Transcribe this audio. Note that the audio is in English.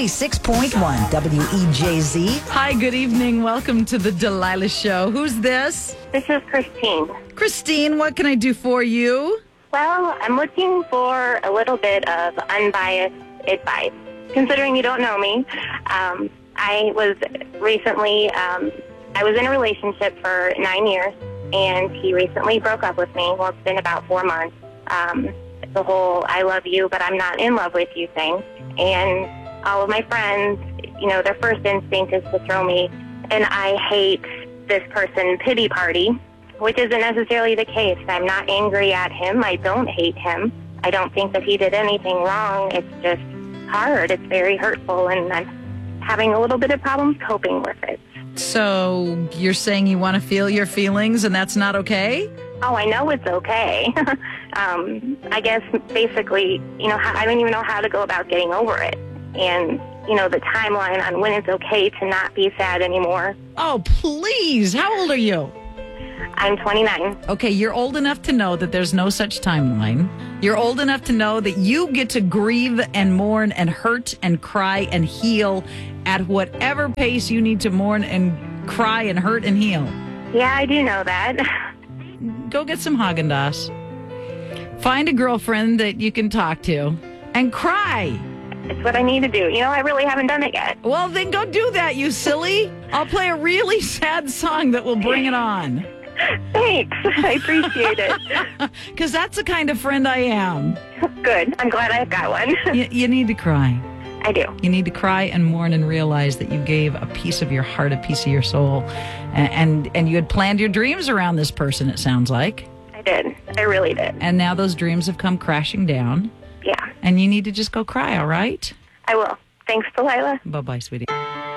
96.1 WEJZ. Hi, good evening. Welcome to the Delilah Show. Who's this? This is Christine. Christine, what can I do for you? Well, I'm looking for a little bit of unbiased advice. Considering you don't know me, I was in a relationship for 9 years, and he recently broke up with me. Well, it's been about 4 months. The whole I love you, but I'm not in love with you thing. And all of my friends, their first instinct is to throw me an I hate this person pity party, which isn't necessarily the case. I'm not angry at him. I don't hate him. I don't think that he did anything wrong. It's just hard. It's very hurtful, and I'm having a little bit of problems coping with it. So you're saying you want to feel your feelings and that's not okay? Oh, I know it's okay. I guess basically, I don't even know how to go about getting over it. And, the timeline on when it's okay to not be sad anymore. Oh, please. How old are you? I'm 29. Okay, you're old enough to know that there's no such timeline. You're old enough to know that you get to grieve and mourn and hurt and cry and heal at whatever pace you need to mourn and cry and hurt and heal. Yeah, I do know that. Go get some Haagen-Dazs. Find a girlfriend that you can talk to and cry. It's what I need to do. I really haven't done it yet. Well, then go do that, you silly. I'll play a really sad song that will bring it on. Thanks. I appreciate it. Because that's the kind of friend I am. Good. I'm glad I've got one. You need to cry. I do. You need to cry and mourn and realize that you gave a piece of your heart, a piece of your soul, and you had planned your dreams around this person, it sounds like. I did. I really did. And now those dreams have come crashing down. Yeah. And you need to just go cry, all right? I will. Thanks, Delilah. Bye-bye, sweetie.